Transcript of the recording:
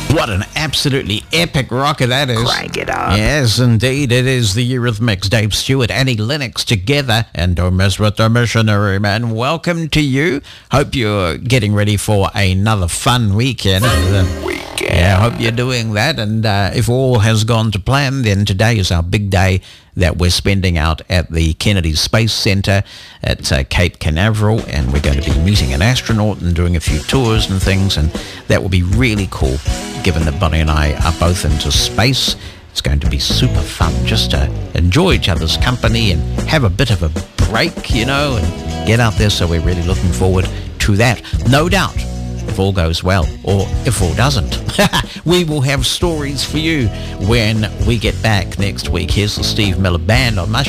What an absolutely epic rocker that is. Crank it up. Yes, indeed. It is the Eurythmics, Dave Stewart, Annie Lennox together, and Don't Mess With the Missionary Man. Welcome to you. Hope you're getting ready for another fun weekend. Yeah, I hope you're doing that. And if all has gone to plan, then today is our big day that we're spending out at the Kennedy Space Center at Cape Canaveral, and we're going to be meeting an astronaut and doing a few tours and things, and that will be really cool, given that Bonnie and I are both into space. It's going to be super fun just to enjoy each other's company and have a bit of a break, you know, and get out there. So we're really looking forward to that. No doubt, if all goes well, or if all doesn't, we will have stories for you when we get back next week. Here's the Steve Miller Band on Mush.